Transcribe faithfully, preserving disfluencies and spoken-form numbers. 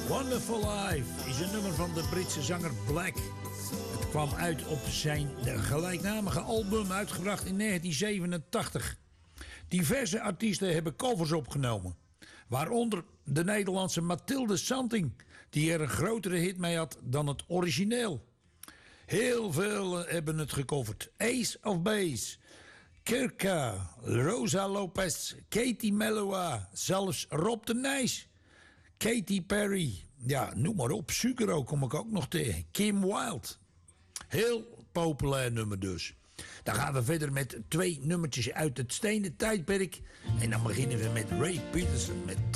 Wonderful Life is een nummer van de Britse zanger Black. Het kwam uit op zijn gelijknamige album, uitgebracht in negentien zevenentachtig. Diverse artiesten hebben covers opgenomen. Waaronder de Nederlandse Mathilde Santing, die er een grotere hit mee had dan het origineel. Heel veel hebben het gecoverd. Ace of Base, Kirka, Rosa Lopez, Katie Melua, zelfs Rob de Nijs, Katy Perry, ja, noem maar op. Sucero kom ik ook nog tegen. Kim Wilde. Heel populair nummer dus. Dan gaan we verder met twee nummertjes uit het stenen tijdperk. En dan beginnen we met Ray Peterson met